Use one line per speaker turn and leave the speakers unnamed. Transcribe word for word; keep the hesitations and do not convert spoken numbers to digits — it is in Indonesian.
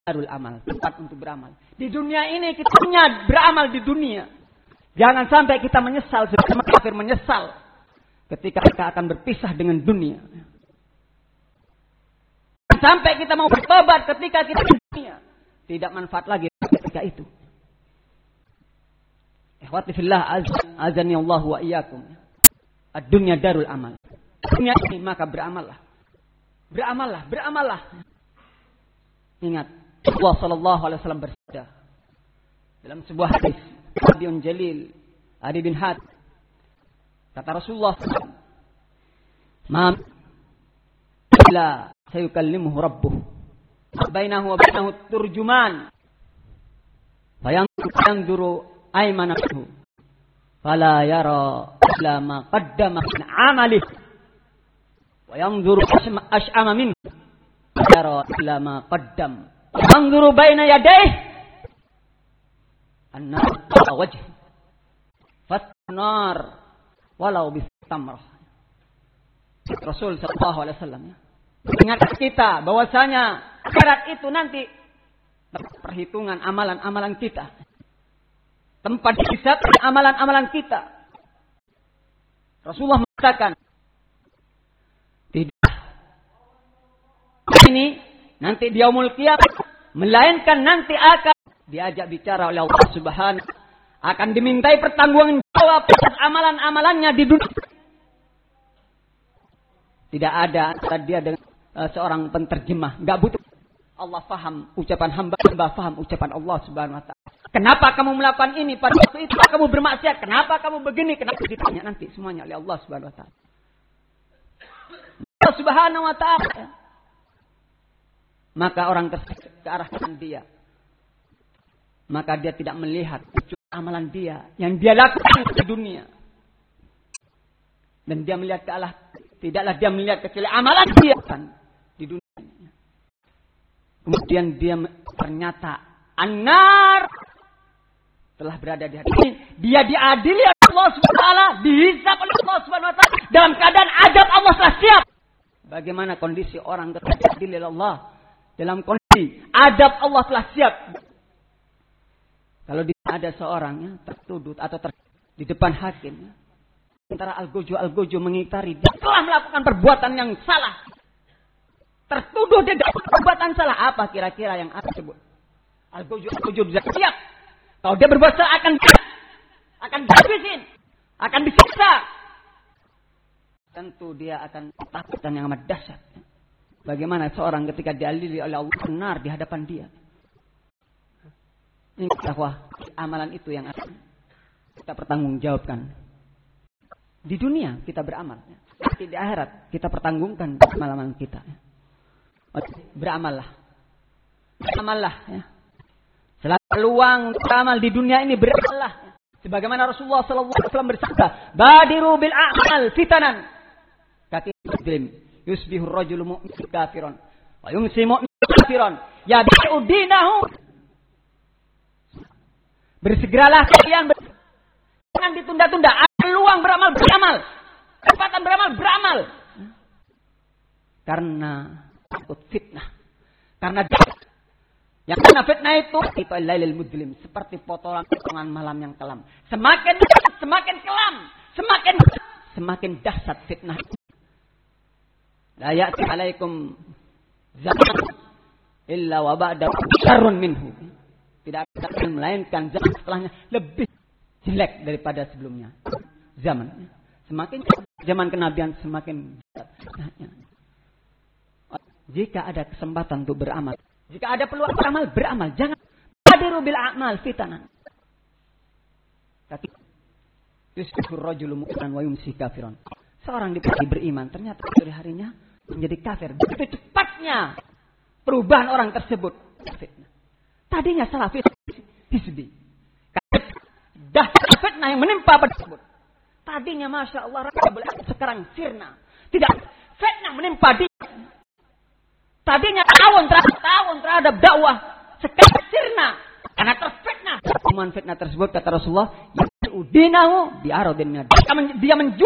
darul amal, tempat untuk beramal. Di dunia ini kita punya beramal di dunia. Jangan sampai kita menyesal, sebagaimana kafir menyesal ketika kita akan berpisah dengan dunia. Jangan sampai kita mau bertobat ketika kita di dunia. Tidak manfaat lagi ketika itu. Ikhwati fillah, azani Allah wa iyyakum. Ad-dunya darul amal. Dunia ini maka beramallah. Beramallah, beramallah. Ingat, Allah sallallahu alaihi wasallam bersabda dalam sebuah hadis, Sahabiun Jalil, Adi bin Hatim. Kata Rasulullah, "Ma illa sayukallimuhu rabbuh. Bainahu wa bainahu turjuman. Fayanzuru aymanahu. Fala yara illa ma qaddama min 'amalihi. Wa yanzuru ash'ama minhu. Yara illa ma qaddam. Yanzuru baina yadayhi. An-nar ala wajhi. Fat-nar walau bis-tamrah." Rasul sallallahu alaihi wasallam ya. Ingat kita bahwasanya akhirat itu nanti perhitungan amalan-amalan kita. Tempat hisab amalan-amalan kita. Rasulullah mengatakan, tidak ini nanti di yaumul qiyamah, melainkan nanti akan diajak bicara oleh Allah Subhanahu, akan dimintai pertanggunganjawab atas amalan-amalannya di dunia. Tidak ada antara dia dengan uh, seorang penterjemah. Enggak butuh. Allah faham ucapan hamba, hamba faham ucapan Allah Subhanahu wa ta'ala. Kenapa kamu melakukan ini pada waktu itu? Kamu bermaksiat. Kenapa kamu begini? Kenapa ditanya nanti semuanya oleh Allah Subhanahu wa ta'ala. Allah Subhanahu wa ta'ala. Maka orang tersebut ke arah kanan dia. Maka dia tidak melihat amalan dia yang dia lakukan di dunia. Dan dia melihat ke arah, tidaklah dia melihat kecuali amalan dia kan di dunia. Kemudian dia ternyata an-nar telah berada di hati ini. Dia diadili oleh Allah Subhanahu wa taala, dihisab oleh Allah Subhanahu wa taala dalam keadaan adab Allah telah siap. Bagaimana kondisi orang ketika diadili oleh Allah? Dalam kondisi adab Allah telah siap. Kalau ada seorang ya, tertuduh atau ter, di depan hakim ya, antara algojo algojo mengitari, dia telah melakukan perbuatan yang salah. Tertuduh dia dalam perbuatan salah. Apa kira-kira yang akan disebut? Algojo algojo bisa siap. Kalau dia berbuat salah akan akan dihabisin, akan disiksa. Tentu dia akan ketakutan yang amat dahsyat. Bagaimana seorang ketika diadili oleh Allah benar di hadapan dia? Ini bahwa amalan itu yang akan kita pertanggungjawabkan. Di dunia kita beramal, tapi di akhirat kita pertanggungkan amalan kita. Beramallah, beramallah. Ya. Selama peluang beramal di dunia ini beramallah. Sebagaimana Rasulullah Sallallahu Alaihi Wasallam bersabda, "Badiru bil a'mal fitanan." Kata Muslim, "Yusbihu ar-rajulu mu'min kafiran, wa yumsi mu'min kafiran, yabi'u dinahu." Bersegeralah kalian, ber- jangan ditunda-tunda. Peluang beramal, beramal. Kesempatan beramal, beramal. Karena takut fitnah. Karena yang kena fitnah itu itu al-lailil mudlim, seperti potongan malam yang kelam. Semakin semakin kelam, semakin semakin dahsyat fitnah. La ya'ti 'alaikum zaman illa wa ba'da syarrun minhu. Tidak akan melainkan zaman setelahnya lebih jelek daripada sebelumnya. Zaman semakin zaman kenabian semakin jika ada kesempatan untuk beramal, jika ada peluang beramal, beramal. Jangan badiru bil a'mal fitanan. Tapi yusbihu ar-rajulu mu'minan wa yumsi kafiran. Seorang di pagi beriman, ternyata sore harinya menjadi kafir. Begitu cepatnya perubahan orang tersebut. Fitnah. Tadinya salah fitnah hisbi. Dah fitnah yang menimpa pada tersebut. Tadinya masya Allah sekarang sirna. Tidak, fitnah menimpa dia. Tadinya tahun terhadap tahun terhadap dakwah, sekarang sirna karena terfitnah. Cuman fitnah tersebut kata Rasulullah, yudinahu biaradin. Dia menjual